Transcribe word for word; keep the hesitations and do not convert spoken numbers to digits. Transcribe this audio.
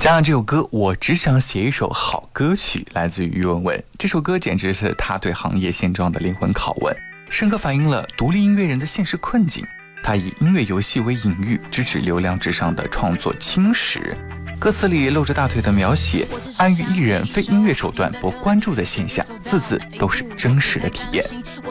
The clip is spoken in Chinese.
加上这首歌《我只想写一首好歌曲》，来自于于文文。这首歌简直是他对行业现状的灵魂拷问，深刻反映了独立音乐人的现实困境。他以音乐游戏为隐喻，直指流量至上的创作侵蚀。歌词里露着大腿的描写，暗喻艺人非音乐手段博关注的现象，字字都是真实的体验。